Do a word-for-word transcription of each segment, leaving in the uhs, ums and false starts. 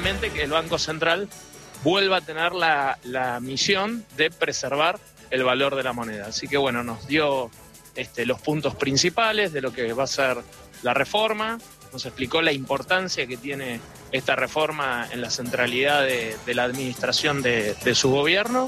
finalmente que el Banco Central vuelva a tener la, la misión de preservar el valor de la moneda. Así que bueno, nos dio este, los puntos principales de lo que va a ser la reforma, nos explicó la importancia que tiene esta reforma en la centralidad de, de la administración de, de su gobierno.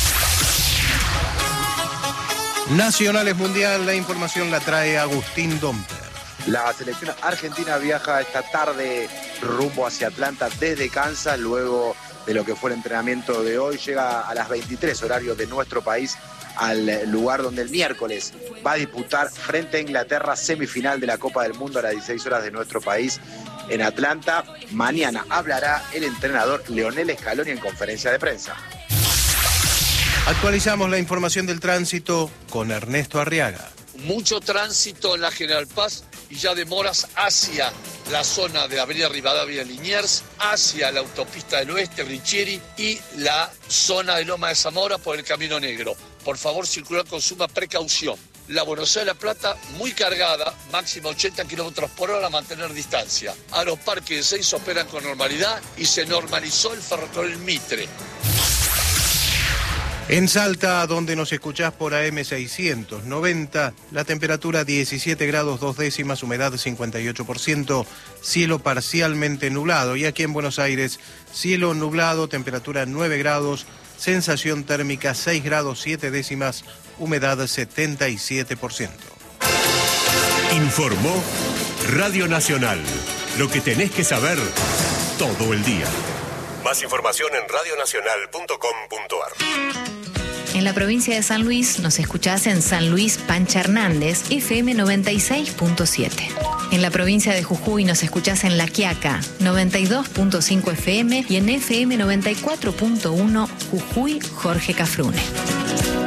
Nacionales Mundial, la información la trae Agustín Domper. La selección argentina viaja esta tarde rumbo hacia Atlanta desde Kansas, luego de lo que fue el entrenamiento de hoy. Llega a las veintitrés, horario de nuestro país, al lugar donde el miércoles va a disputar frente a Inglaterra semifinal de la Copa del Mundo a las dieciséis horas de nuestro país en Atlanta. Mañana hablará el entrenador Lionel Scaloni en conferencia de prensa. Actualizamos la información del tránsito con Ernesto Arriaga. Mucho tránsito en la General Paz y ya demoras hacia la zona de Avenida Rivadavia Liniers, hacia la autopista del Oeste, Richieri, y la zona de Loma de Zamora por el Camino Negro. Por favor, circular con suma precaución. La Buenos Aires La Plata muy cargada, máximo ochenta kilómetros por hora, mantener distancia. Aeroparque de Seis operan con normalidad y se normalizó el ferrocarril Mitre. En Salta, donde nos escuchás por A M seiscientos noventa, la temperatura diecisiete grados dos décimas, humedad cincuenta y ocho por ciento, cielo parcialmente nublado. Y aquí en Buenos Aires, cielo nublado, temperatura nueve grados, sensación térmica seis grados siete décimas, humedad setenta y siete por ciento. Informó Radio Nacional. Lo que tenés que saber todo el día. Más información en radio nacional punto com punto a r. En la provincia de San Luis nos escuchás en San Luis Pancha Hernández, F M noventa y seis punto siete. En la provincia de Jujuy nos escuchás en La Quiaca, noventa y dos punto cinco F M y en F M noventa y cuatro punto uno Jujuy Jorge Cafrune.